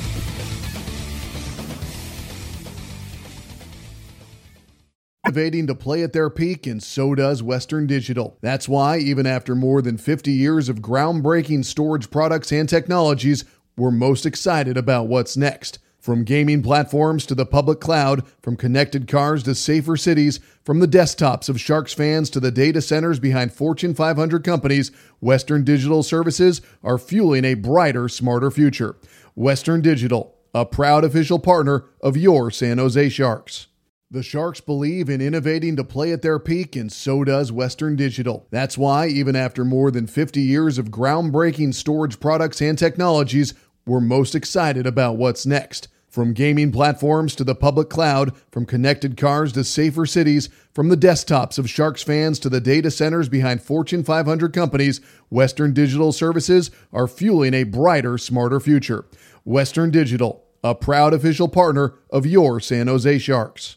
Innovating to play at their peak, and so does Western Digital. That's why, even after more than fifty years of groundbreaking storage products and technologies, we're most excited about what's next. From gaming platforms to the public cloud, from connected cars to safer cities, from the desktops of Sharks fans to the data centers behind Fortune five hundred companies, Western Digital services are fueling a brighter, smarter future. Western Digital, a proud official partner of your San Jose Sharks. The Sharks believe in innovating to play at their peak, and so does Western Digital. That's why, even after more than fifty years of groundbreaking storage products and technologies, we're most excited about what's next. From gaming platforms to the public cloud, from connected cars to safer cities, from the desktops of Sharks fans to the data centers behind Fortune five hundred companies, Western Digital services are fueling a brighter, smarter future. Western Digital, a proud official partner of your San Jose Sharks.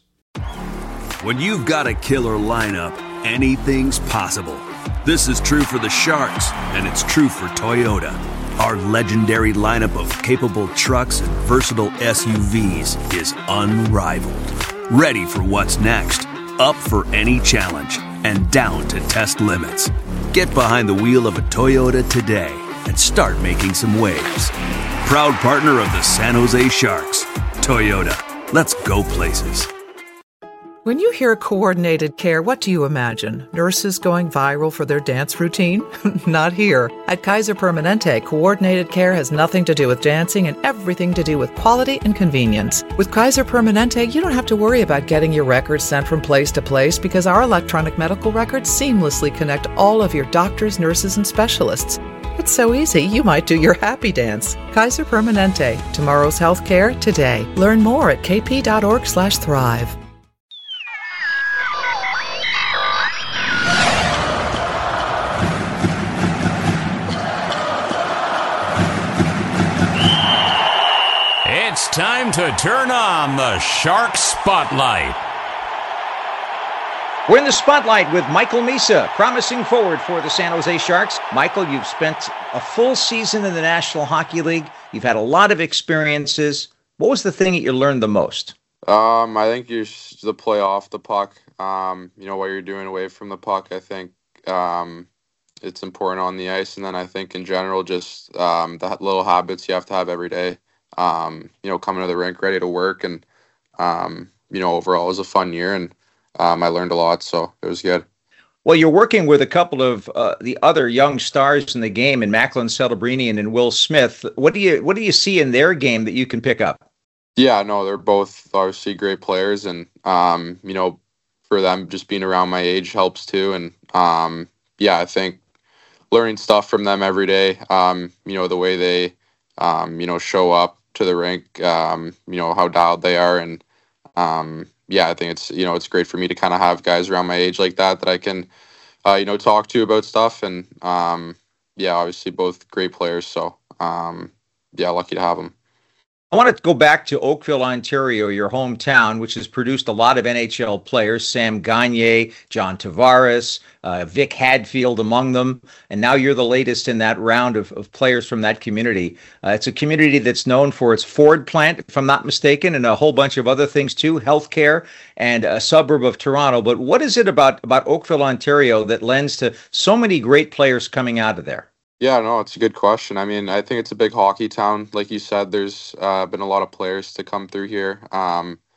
When you've got a killer lineup, anything's possible. This is true for the Sharks, and it's true for Toyota. Our legendary lineup of capable trucks and versatile S U Vs is unrivaled. Ready for what's next, up for any challenge, and down to test limits. Get behind the wheel of a Toyota today and start making some waves. Proud partner of the San Jose Sharks, Toyota. Let's go places. When you hear coordinated care, what do you imagine? Nurses going viral for their dance routine? Not here. At Kaiser Permanente, coordinated care has nothing to do with dancing and everything to do with quality and convenience. With Kaiser Permanente, you don't have to worry about getting your records sent from place to place because our electronic medical records seamlessly connect all of your doctors, nurses, and specialists. It's so easy, you might do your happy dance. Kaiser Permanente. Tomorrow's healthcare today. Learn more at kp.org slash thrive. It's time to turn on the Shark Spotlight. We're in the spotlight with Michael Misa, promising forward for the San Jose Sharks. Michael, you've spent a full season in the National Hockey League. You've had a lot of experiences. What was the thing that you learned the most? Um, I think you the play off the puck. Um, you know, what you're doing away from the puck. I think um, it's important on the ice, and then I think in general, just um, the little habits you have to have every day. Um, you know, coming to the rink ready to work, and um, you know, overall it was a fun year, and um, I learned a lot, so it was good. Well, you're working with a couple of uh, the other young stars in the game, in Macklin Celebrini and in Will Smith. What do you what do you see in their game that you can pick up? Yeah, no, they're both obviously great players, and um, you know, for them just being around my age helps too, and um, yeah, I think learning stuff from them every day. Um, you know, the way they um, you know show up to the rink, um, you know, how dialed they are. And um, yeah, I think it's, you know, it's great for me to kind of have guys around my age like that, that I can, uh, you know, talk to about stuff. And um, yeah, obviously both great players. So um, yeah, lucky to have them. I want to go back to Oakville, Ontario, your hometown, which has produced a lot of N H L players, Sam Gagner, John Tavares, uh, Vic Hadfield among them, and now you're the latest in that round of, of players from that community. Uh, it's a community that's known for its Ford plant, if I'm not mistaken, and a whole bunch of other things too, healthcare, and a suburb of Toronto. But what is it about, about Oakville, Ontario that lends to so many great players coming out of there? Yeah, no, it's a good question. I mean, I think it's a big hockey town. Like you said, there's uh, been a lot of players to come through here. Um,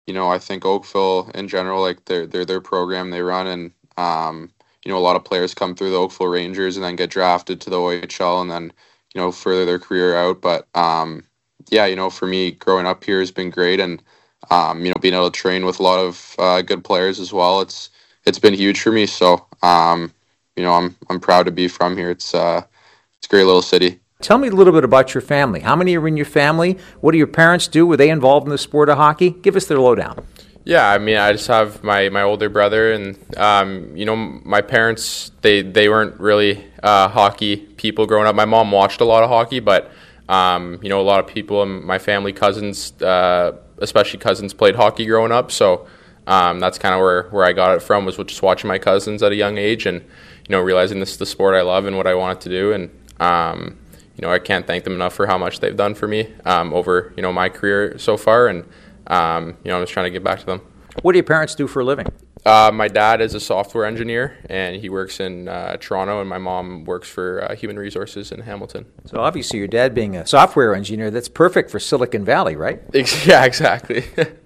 you know, I think Oakville in general, like their their their program they run, and um, you know, a lot of players come through the Oakville Rangers and then get drafted to the O H L and then, you know, further their career out. But um, yeah, you know, for me, growing up here has been great, and um, you know, being able to train with a lot of uh, good players as well. It's it's been huge for me. So um, you know, I'm I'm proud to be from here. It's uh, it's a great little city. Tell me a little bit about your family. How many are in your family? What do your parents do? Were they involved in the sport of hockey? Give us their lowdown. Yeah, I mean, I just have my, my older brother, and um, you know, my parents, they, they weren't really uh, hockey people growing up. My mom watched a lot of hockey, but um, you know, a lot of people in my family, cousins, uh, especially cousins, played hockey growing up. So um, that's kind of where, where I got it from, was just watching my cousins at a young age, and you know, realizing this is the sport I love and what I wanted to do. And um, you know, I can't thank them enough for how much they've done for me um, over, you know, my career so far. And, um, you know, I'm just trying to give back to them. What do your parents do for a living? Uh, my dad is a software engineer, and he works in uh, Toronto, and my mom works for uh, human resources in Hamilton. So obviously your dad being a software engineer, that's perfect for Silicon Valley, right? Yeah, exactly.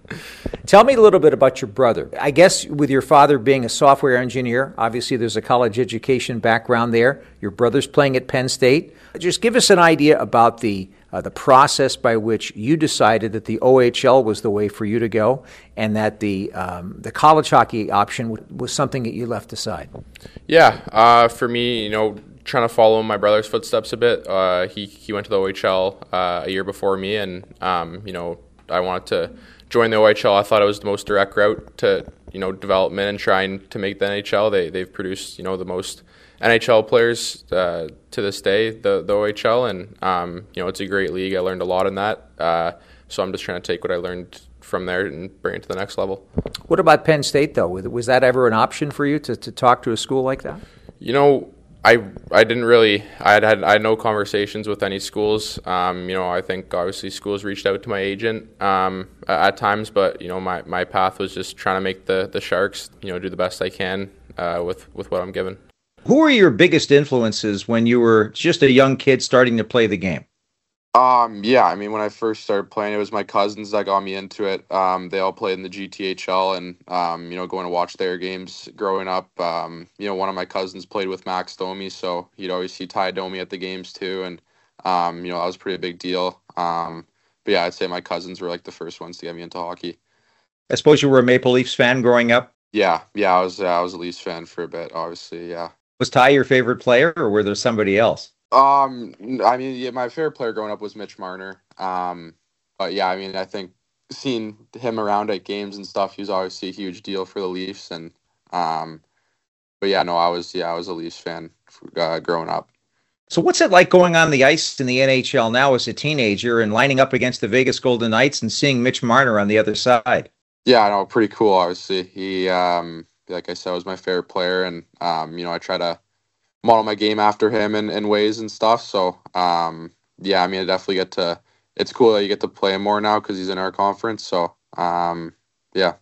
Tell me a little bit about your brother. I guess with your father being a software engineer, obviously there's a college education background there. Your brother's playing at Penn State. Just give us an idea about the uh, the process by which you decided that the O H L was the way for you to go, and that the um, the college hockey option w- was something that you left aside. Yeah, uh, for me, you know, trying to follow my brother's footsteps a bit. Uh, he he went to the O H L uh, a year before me, and um, you know, I wanted to join the O H L. I thought it was the most direct route to, you know, development and trying to make the N H L. They they've produced, you know, the most N H L players uh, to this day, the the O H L, and um, you know, it's a great league. I learned a lot in that, uh, so I'm just trying to take what I learned from there and bring it to the next level. What about Penn State, though? Was that ever an option for you to, to talk to a school like that? You know, I I didn't really I had, had I had no conversations with any schools. Um, you know, I think obviously schools reached out to my agent um, at times, but you know, my, my path was just trying to make the, the Sharks, you know, do the best I can uh, with with what I'm given. Who were your biggest influences when you were just a young kid starting to play the game? Um, yeah, I mean, when I first started playing, it was my cousins that got me into it. Um, they all played in the G T H L, and, um, you know, going to watch their games growing up. Um, you know, one of my cousins played with Max Domi, so you'd always see Ty Domi at the games too. And, um, you know, that was a pretty big deal. Um, but yeah, I'd say my cousins were like the first ones to get me into hockey. I suppose you were a Maple Leafs fan growing up? Yeah, yeah, I was, uh, I was a Leafs fan for a bit, obviously, yeah. Was Ty your favorite player, or were there somebody else? Um, I mean, yeah, my favorite player growing up was Mitch Marner. Um, but yeah, I mean, I think seeing him around at games and stuff, he was obviously a huge deal for the Leafs. And, um, but yeah, no, I was, yeah, I was a Leafs fan uh, growing up. So what's it like going on the ice in the N H L now as a teenager and lining up against the Vegas Golden Knights and seeing Mitch Marner on the other side? Yeah, no, pretty cool. Obviously, he, um, like I said, was my favorite player, and um, you know, I try to model my game after him in, in ways and stuff. So, um, yeah, I mean, I definitely get to. It's cool that you get to play him more now because he's in our conference. So, um, yeah.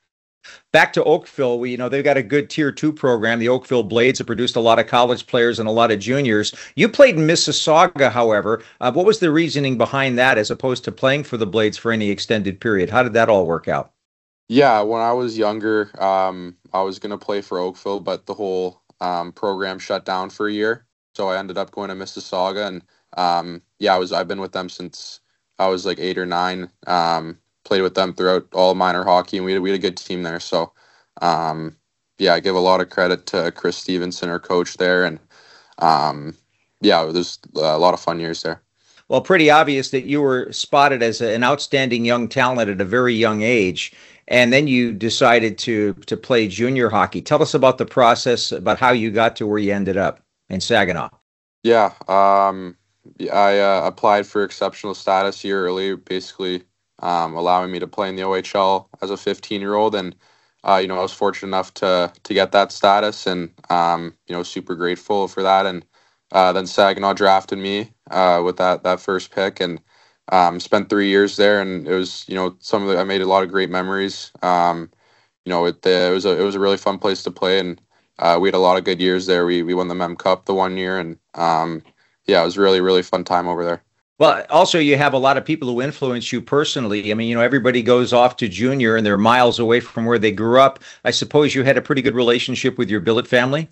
Back to Oakville, we, you know, they've got a good tier two program. The Oakville Blades have produced a lot of college players and a lot of juniors. You played in Mississauga, however. Uh, what was the reasoning behind that, as opposed to playing for the Blades for any extended period? How did that all work out? Yeah, when I was younger, um, I was going to play for Oakville, but the whole um, program shut down for a year. So I ended up going to Mississauga, and um, yeah, I was, I've been with them since I was like eight or nine, um, played with them throughout all minor hockey, and we had, we had a good team there. So um, yeah, I give a lot of credit to Chris Stevenson, our coach there. And um, yeah, there's a lot of fun years there. Well, pretty obvious that you were spotted as an outstanding young talent at a very young age. And then you decided to to play junior hockey. Tell us about the process, about how you got to where you ended up in Saginaw. Yeah, um, I uh, applied for exceptional status a year early, basically um, allowing me to play in the O H L as a fifteen-year-old. And, uh, you know, I was fortunate enough to to get that status, and, um, you know, super grateful for that. And uh, then Saginaw drafted me uh, with that, that first pick, and Um, spent three years there, and it was, you know, some of the, I made a lot of great memories. Um, you know, it, it was a, it was a really fun place to play, and uh, we had a lot of good years there. We, we won the Mem Cup the one year, and um, yeah, it was really, really fun time over there. Well, also you have a lot of people who influence you personally. I mean, you know, everybody goes off to junior and they're miles away from where they grew up. I suppose you had a pretty good relationship with your billet family?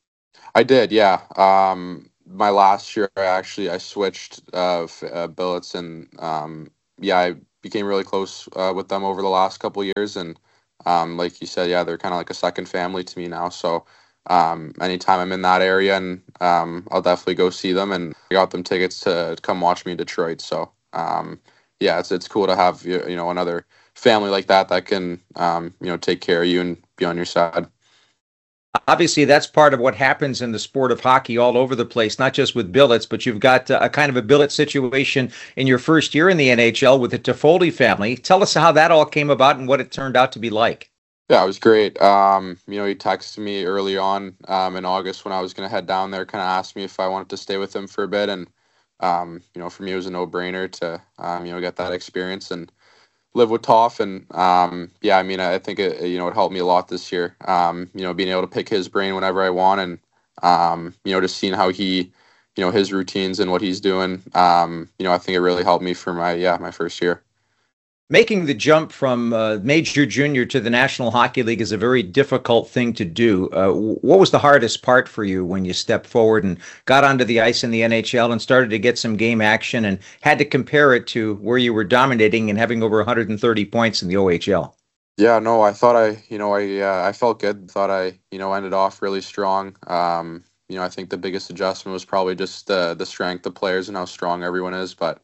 I did, yeah. Um, my last year, I actually, I switched uh, f- uh, billets, and um, yeah, I became really close uh, with them over the last couple of years. And um, like you said, yeah, they're kind of like a second family to me now. So um, anytime I'm in that area, and um, I'll definitely go see them. And I got them tickets to come watch me in Detroit. So um, yeah, it's it's cool to have you you know another family like that that can um, you know take care of you and be on your side. Obviously, that's part of what happens in the sport of hockey all over the place, not just with billets, but you've got uh, a kind of a billet situation in your first year in the N H L with the Toffoli family. Tell us how that all came about and what it turned out to be like. Yeah, it was great. Um, you know, he texted me early on um, in August when I was going to head down there, kind of asked me if I wanted to stay with him for a bit. And, um, you know, for me, it was a no-brainer to, um, you know, get that experience and live with Toff. And, um, yeah, I mean, I think, it, you know, it helped me a lot this year, um, you know, being able to pick his brain whenever I want, and, um, you know, just seeing how he, you know, his routines and what he's doing. Um, you know, I think it really helped me for my, yeah, my first year. Making the jump from uh, major junior to the National Hockey League is a very difficult thing to do. Uh, what was the hardest part for you when you stepped forward and got onto the ice in the N H L and started to get some game action and had to compare it to where you were dominating and having over one hundred thirty points in the O H L? Yeah, no, I thought I, you know, I uh, I felt good. Thought I, you know, ended off really strong. Um, you know, I think the biggest adjustment was probably just uh, the strength of players and how strong everyone is. But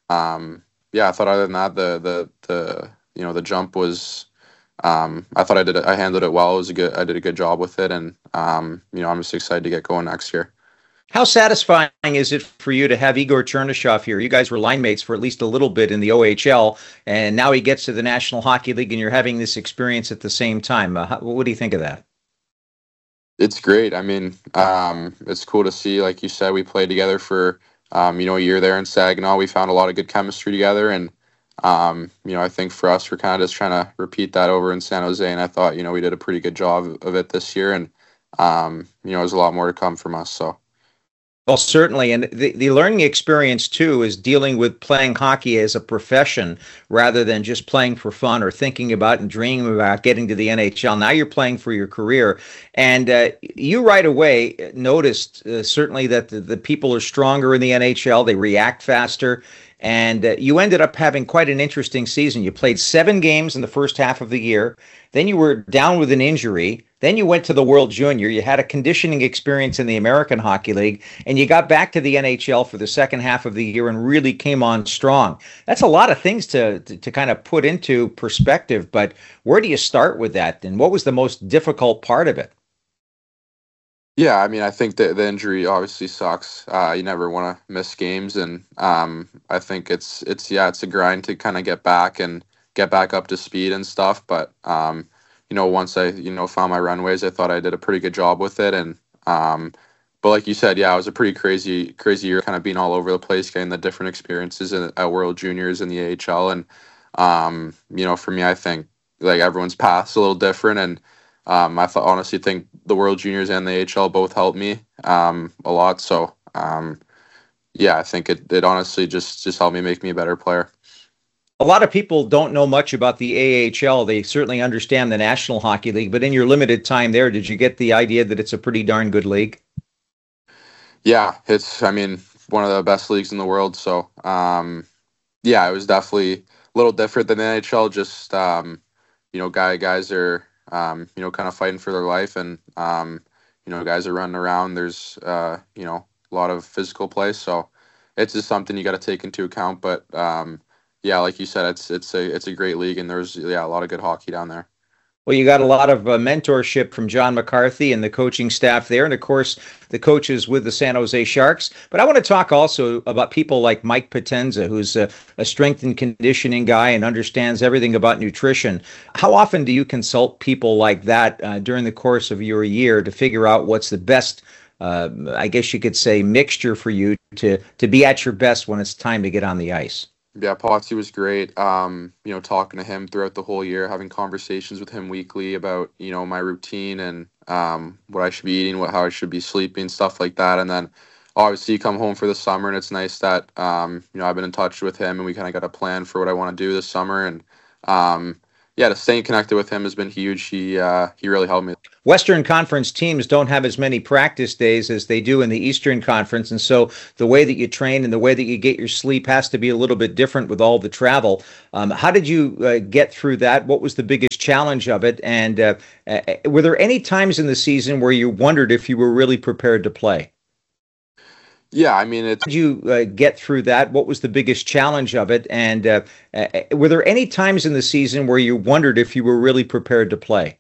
um, yeah, I thought other than that, the the the you know the jump was. Um, I thought I did. I handled it well. It was a good. I did a good job with it, and um, you know, I'm just excited to get going next year. How satisfying is it for you to have Igor Chernyshov here? You guys were line mates for at least a little bit in the O H L, and now he gets to the National Hockey League, and you're having this experience at the same time. Uh, how, what do you think of that? It's great. I mean, um, it's cool to see. Like you said, we played together for um, you know a year there in Saginaw. We found a lot of good chemistry together, and um, you know, I think for us, we're kind of just trying to repeat that over in San Jose. And I thought, you know, we did a pretty good job of it this year, and um, you know, there's a lot more to come from us. So. Well, certainly. And the, the learning experience, too, is dealing with playing hockey as a profession rather than just playing for fun or thinking about and dreaming about getting to the N H L. Now you're playing for your career. And uh, you right away noticed uh, certainly that the, the people are stronger in the N H L. They react faster. And uh, you ended up having quite an interesting season. You played seven games in the first half of the year. Then you were down with an injury. Then you went to the World Junior. You had a conditioning experience in the American Hockey League, and you got back to the N H L for the second half of the year and really came on strong. That's a lot of things to, to, to kind of put into perspective, but where do you start with that? And what was the most difficult part of it? Yeah, I mean, I think that the injury obviously sucks. Uh, you never want to miss games, and um, I think it's it's yeah, it's a grind to kind of get back and get back up to speed and stuff. But um, you know, once I you know found my runways, I thought I did a pretty good job with it. And um, but like you said, yeah, it was a pretty crazy crazy year, kind of being all over the place, getting the different experiences in, at World Juniors and the A H L. And um, you know, for me, I think like everyone's path's a little different, and Um, I th- honestly think the World Juniors and the A H L both helped me um, a lot. So, um, yeah, I think it, it honestly just, just helped me make me a better player. A lot of people don't know much about the A H L. They certainly understand the National Hockey League, but in your limited time there, did you get the idea that it's a pretty darn good league? Yeah, it's, I mean, one of the best leagues in the world. So, um, yeah, it was definitely a little different than the N H L. Just, um, you know, guy guys are, Um, you know, kind of fighting for their life, and um, you know, guys are running around. There's, uh, you know, a lot of physical play, so it's just something you got to take into account. But um, yeah, like you said, it's it's a it's a great league, and there's yeah a lot of good hockey down there. Well, you got a lot of uh, mentorship from John McCarthy and the coaching staff there, and of course the coaches with the San Jose Sharks. But I want to talk also about people like Mike Potenza, who's a, a strength and conditioning guy and understands everything about nutrition. How often do you consult people like that uh, during the course of your year to figure out what's the best, uh, I guess you could say, mixture for you to to be at your best when it's time to get on the ice? Yeah, Potsy was great. Um, you know, talking to him throughout the whole year, having conversations with him weekly about, you know, my routine and um, what I should be eating, what how I should be sleeping, stuff like that. And then obviously come home for the summer, and it's nice that um, you know I've been in touch with him, and we kind of got a plan for what I want to do this summer. And um, yeah, to staying connected with him has been huge. He uh, he really helped me. Western Conference teams don't have as many practice days as they do in the Eastern Conference, and so the way that you train and the way that you get your sleep has to be a little bit different with all the travel. Um, how did you uh, get through that? What was the biggest challenge of it? And uh, uh, were there any times in the season where you wondered if you were really prepared to play? Yeah, I mean, it's. How did you uh, get through that? What was the biggest challenge of it? And uh, uh, were there any times in the season where you wondered if you were really prepared to play?